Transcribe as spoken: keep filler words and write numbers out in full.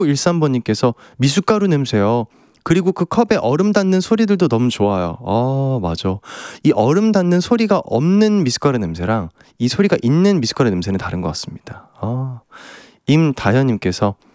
일삼 번님께서 미숫가루 냄새요. 그리고 그 컵에 얼음 닿는 소리들도 너무 좋아요. 아, 맞아. 이 얼음 닿는 소리가 없는 미숫가루 냄새랑 이 소리가 있는 미숫가루 냄새는 다른 것 같습니다. 아, 임다현님께서